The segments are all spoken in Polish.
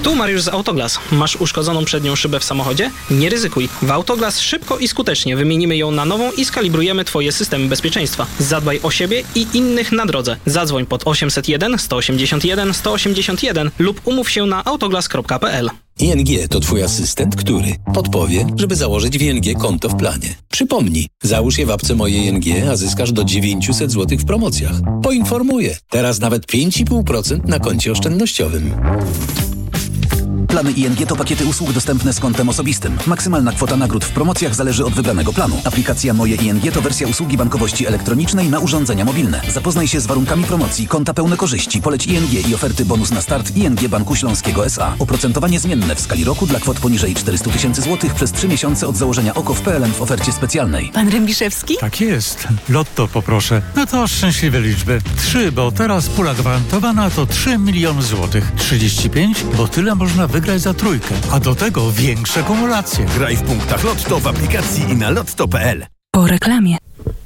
Tu Mariusz z Autoglas. Masz uszkodzoną przednią szybę w samochodzie? Nie ryzykuj. W Autoglas szybko i skutecznie wymienimy ją na nową i skalibrujemy Twoje systemy bezpieczeństwa. Zadbaj o siebie i innych na drodze. Zadzwoń pod 801 181 181 lub umów się na autoglas.pl. ING to Twój asystent, który podpowie, żeby założyć w ING konto w planie. Przypomnij, załóż je w apce Moje ING, a zyskasz do 900 zł w promocjach. Poinformuję, teraz nawet 5,5% na koncie oszczędnościowym. Plany ING to pakiety usług dostępne z kontem osobistym. Maksymalna kwota nagród w promocjach zależy od wybranego planu. Aplikacja Moje ING to wersja usługi bankowości elektronicznej na urządzenia mobilne. Zapoznaj się z warunkami promocji, konta pełne korzyści, poleć ING i oferty bonus na start ING Banku Śląskiego S.A. Oprocentowanie zmienne w skali roku dla kwot poniżej 400 000 złotych przez 3 miesiące od założenia OKO w PLN w ofercie specjalnej. Pan Rębiszewski? Tak jest. Lotto poproszę. No to szczęśliwe liczby. 3, bo teraz pula gwarantowana to 3 miliony złotych. 35, bo tyle można wygrać za trójkę. A do tego większe kumulacje. Graj w punktach Lotto w aplikacji i na lotto.pl. Po reklamie.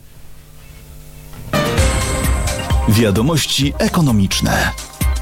Wiadomości ekonomiczne.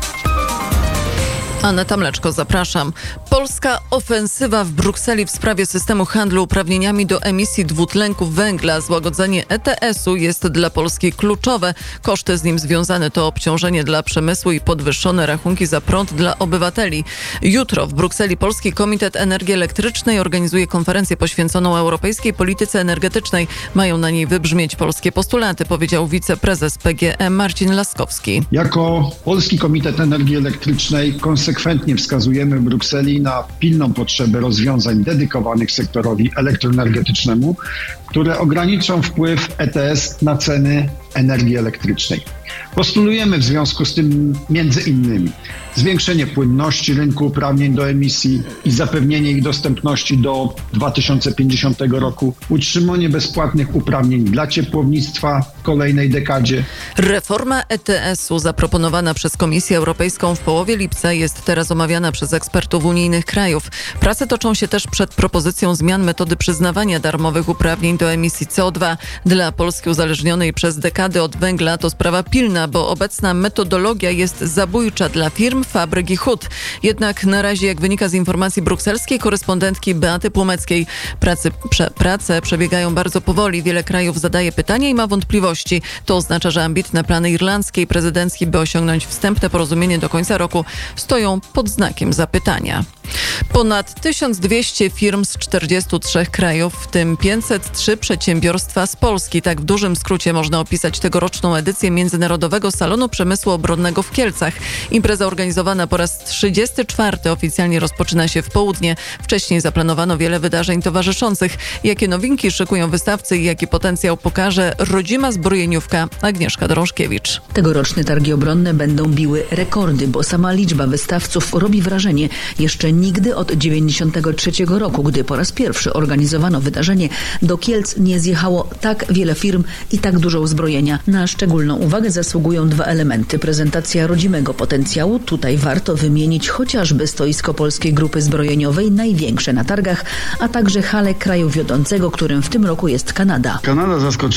Aneta Mleczko, zapraszam. Polska ofensywa w Brukseli w sprawie systemu handlu uprawnieniami do emisji dwutlenku węgla. Złagodzenie ETS-u jest dla Polski kluczowe. Koszty z nim związane to obciążenie dla przemysłu i podwyższone rachunki za prąd dla obywateli. Jutro w Brukseli Polski Komitet Energii Elektrycznej organizuje konferencję poświęconą europejskiej polityce energetycznej. Mają na niej wybrzmieć polskie postulaty, powiedział wiceprezes PGE Marcin Laskowski. Jako Polski Komitet Energii Elektrycznej konsekwentnie wskazujemy Brukseli na pilną potrzebę rozwiązań dedykowanych sektorowi elektroenergetycznemu, które ograniczą wpływ ETS na ceny energii elektrycznej. Postulujemy w związku z tym między innymi zwiększenie płynności rynku uprawnień do emisji i zapewnienie ich dostępności do 2050 roku, utrzymanie bezpłatnych uprawnień dla ciepłownictwa w kolejnej dekadzie. Reforma ETS-u zaproponowana przez Komisję Europejską w połowie lipca jest teraz omawiana przez ekspertów unijnych krajów. Prace toczą się też przed propozycją zmian metody przyznawania darmowych uprawnień do emisji CO2. Dla Polski uzależnionej przez dekady od węgla to sprawa pilna, bo obecna metodologia jest zabójcza dla firm, fabryk i hut. Jednak na razie, jak wynika z informacji brukselskiej korespondentki Beaty Płomeckiej, prace przebiegają bardzo powoli. Wiele krajów zadaje pytania i ma wątpliwości. To oznacza, że ambitne plany irlandzkiej prezydencji, by osiągnąć wstępne porozumienie do końca roku, stoją pod znakiem zapytania. Ponad 1200 firm z 43 krajów, w tym 503 przedsiębiorstwa z Polski. Tak w dużym skrócie można opisać tegoroczną edycję Międzynarodowego Salonu Przemysłu Obronnego w Kielcach. Impreza organizowana po raz 34 oficjalnie rozpoczyna się w południe. Wcześniej zaplanowano wiele wydarzeń towarzyszących. Jakie nowinki szykują wystawcy i jaki potencjał pokaże rodzima zbrojeniówka Agnieszka Drążkiewicz. Tegoroczne targi obronne będą biły rekordy, bo sama liczba wystawców robi wrażenie. Jeszcze nigdy od 1993 roku, gdy po raz pierwszy organizowano wydarzenie, do Kielc nie zjechało tak wiele firm i tak dużo uzbrojenia. Na szczególną uwagę zasługują dwa elementy. Prezentacja rodzimego potencjału. Tutaj warto wymienić chociażby stoisko Polskiej Grupy Zbrojeniowej, największe na targach, a także halę kraju wiodącego, którym w tym roku jest Kanada. Kanada zaskoczyła